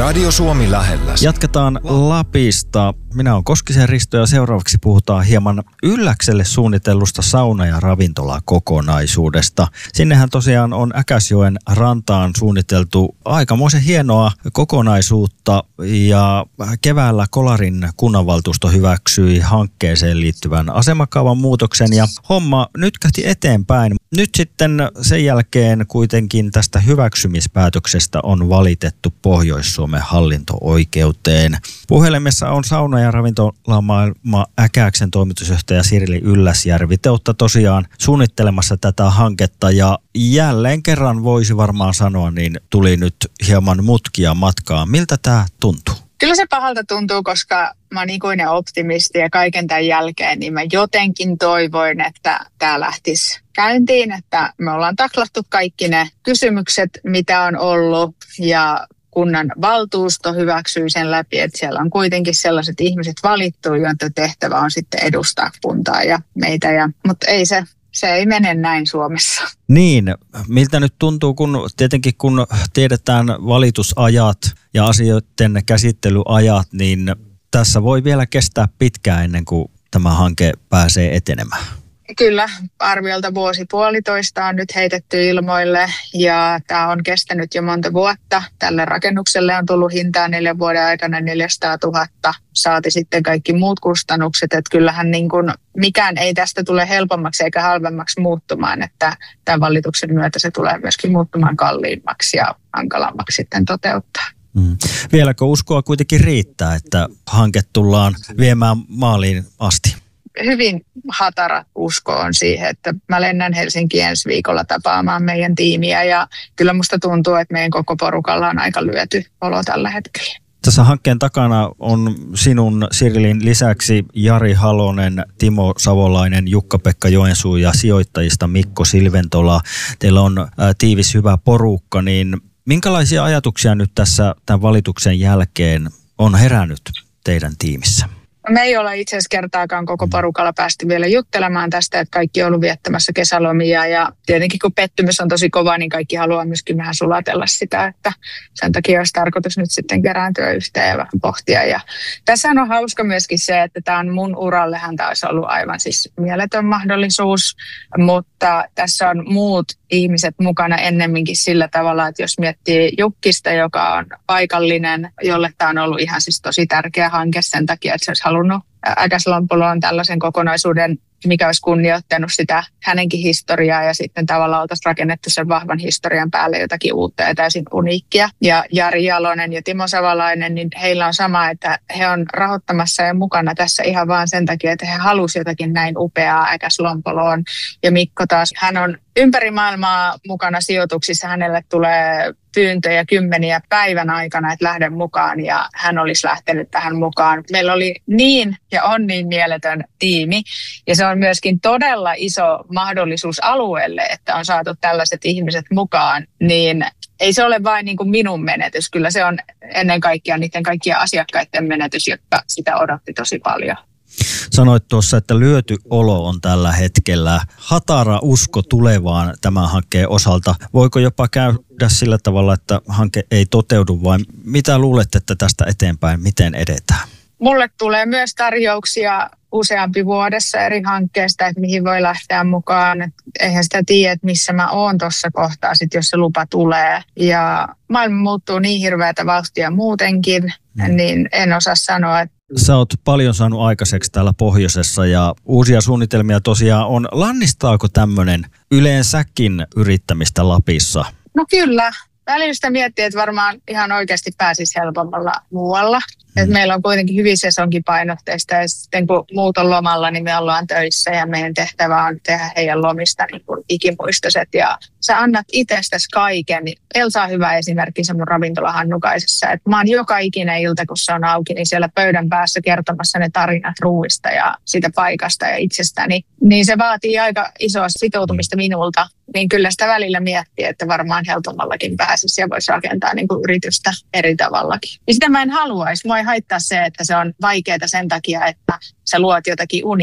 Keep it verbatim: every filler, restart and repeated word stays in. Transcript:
Radio Suomi lähellä. Jatketaan Lapista. Minä olen Koskisen Risto ja seuraavaksi puhutaan hieman Ylläkselle suunnitellusta sauna- ja ravintolakokonaisuudesta. Sinnehän tosiaan on Äkäsjoen rantaan suunniteltu aikamoisen hienoa kokonaisuutta ja keväällä Kolarin kunnanvaltuusto hyväksyi hankkeeseen liittyvän asemakaavan muutoksen ja homma nytkähti eteenpäin. Nyt sitten sen jälkeen kuitenkin tästä hyväksymispäätöksestä on valitettu Pohjois-Suomen hallinto-oikeuteen. Puhelimessa on sauna- ja ravintolamaailma Äkäksen toimitusjohtaja Sirli Ylläsjärvi. Te olette tosiaan suunnittelemassa tätä hanketta ja jälleen kerran voisi varmaan sanoa, niin tuli nyt hieman mutkia matkaa. Miltä tämä tuntuu? Kyllä se pahalta tuntuu, koska mä oon ikuinen optimisti ja kaiken tämän jälkeen, niin mä jotenkin toivoin, että tämä lähtisi käyntiin, että me ollaan taklattu kaikki ne kysymykset, mitä on ollut ja kunnan valtuusto hyväksyy sen läpi, että siellä on kuitenkin sellaiset ihmiset valittu, joiden tehtävä on sitten edustaa kuntaa ja meitä, ja, mutta ei se. Se ei mene näin Suomessa. Niin, miltä nyt tuntuu, kun tietenkin kun tiedetään valitusajat ja asioiden käsittelyajat, niin tässä voi vielä kestää pitkään ennen kuin tämä hanke pääsee etenemään. Kyllä, arviolta vuosi puolitoista on nyt heitetty ilmoille ja tämä on kestänyt jo monta vuotta. Tälle rakennukselle on tullut hintaa neljän vuoden aikana neljäsataatuhatta. Saati sitten kaikki muut kustannukset, että kyllähän niin kuin mikään ei tästä tule helpommaksi eikä halvemmaksi muuttumaan, että tämän valituksen myötä se tulee myöskin muuttumaan kalliimmaksi ja hankalammaksi sitten toteuttaa. Hmm. Vieläkö uskoa kuitenkin riittää, että hanke tullaan viemään maaliin asti? Hyvin hatara usko on siihen, että mä lennän Helsinkiin ensi viikolla tapaamaan meidän tiimiä ja kyllä musta tuntuu, että meidän koko porukalla on aika lyöty olo tällä hetkellä. Tässä hankkeen takana on sinun Sirilin lisäksi Jari Halonen, Timo Savolainen, Jukka-Pekka Joensuu ja sijoittajista Mikko Silventola. Teillä on ä, tiivis hyvä porukka, niin minkälaisia ajatuksia nyt tässä tämän valituksen jälkeen on herännyt teidän tiimissä? Me ei olla itse asiassa kertaakaan koko porukalla päästy vielä juttelemaan tästä, että kaikki on ollut viettämässä kesälomia ja tietenkin kun pettymys on tosi kova, niin kaikki haluaa myöskin vähän sulatella sitä, että sen takia olisi tarkoitus nyt sitten kerääntyä yhteen ja vähän pohtia. Ja tässä on hauska myöskin se, että tämä on mun urallehan tämä olisi ollut aivan siis mieletön mahdollisuus, mutta tässä on muut ihmiset mukana ennemminkin sillä tavalla, että jos miettii Jukkista, joka on paikallinen, jolle tämä on ollut ihan siis tosi tärkeä hanke sen takia, että se olisi halunnut Äkäslompoloon tällaisen kokonaisuuden, mikä olisi kunnioittanut sitä hänenkin historiaa ja sitten tavallaan oltaisiin rakennettu sen vahvan historian päälle jotakin uutta ja täysin uniikkia. Ja Jari Jalonen ja Timo Savolainen, niin heillä on sama, että he on rahoittamassa ja mukana tässä ihan vaan sen takia, että he halusivat jotakin näin upeaa Äkäslompoloon. Ja Mikko taas, hän on ympäri maailmaa mukana sijoituksissa, hänelle tulee pyyntöjä kymmeniä päivän aikana, että lähden mukaan ja hän olisi lähtenyt tähän mukaan. Meillä oli niin ja on niin mieletön tiimi ja se on myöskin todella iso mahdollisuus alueelle, että on saatu tällaiset ihmiset mukaan, niin ei se ole vain niin kuin minun menetys. Kyllä se on ennen kaikkea niiden kaikkien asiakkaiden menetys, jotka sitä odotti tosi paljon. Sanoit tuossa, että lyöty olo on tällä hetkellä. Hatara usko tulevaan tämän hankkeen osalta. Voiko jopa käydä sillä tavalla, että hanke ei toteudu vai mitä luulette, että tästä eteenpäin, miten edetään? Mulle tulee myös tarjouksia useampi vuodessa eri hankkeesta, että mihin voi lähteä mukaan. Et eihän sitä tiedä, että missä mä oon tuossa kohtaa, sit jos se lupa tulee. Ja maailma muuttuu niin hirveätä vauhtia muutenkin, mm. niin en osaa sanoa, että sä oot paljon saanut aikaiseksi täällä pohjoisessa ja uusia suunnitelmia tosiaan on. Lannistaako tämmöinen yleensäkin yrittämistä Lapissa? No kyllä. Välillä sitä miettii, että varmaan ihan oikeasti pääsisi helpommalla muualla. Mm. Et meillä on kuitenkin hyvin sesonkipainotteista ja sitten kun muut on lomalla, niin me ollaan töissä ja meidän tehtävä on tehdä heidän lomista niin kuin ikimuistoiset. Ja sä annat itsestäsi kaiken. Elsa on hyvä esimerkki se mun ravintola Hannukaisessa. Et mä oon joka ikinen ilta, kun se on auki, niin siellä pöydän päässä kertomassa ne tarinat ruuista ja sitä paikasta ja itsestäni. Niin se vaatii aika isoa sitoutumista minulta. Niin kyllä sitä välillä miettii, että varmaan helpommallakin pääsisi ja voisi rakentaa niin kuin yritystä eri tavallakin. Ja sitä mä en haluaisi. Mua ei haittaa se, että se on vaikeaa sen takia, että sä luot jotakin unia.